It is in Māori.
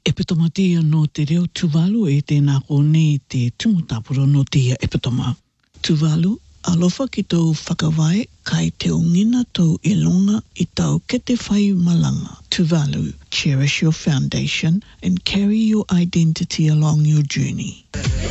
Epitoma tia no te reo tuvalu e tēnā kone te tumutapuro no tia epitoma. Tuvalu, alofa ki tau whakawai kai te ongina tau I longa I tau kete whai malanga. Tuvalu, cherish your foundation and carry your identity along your journey.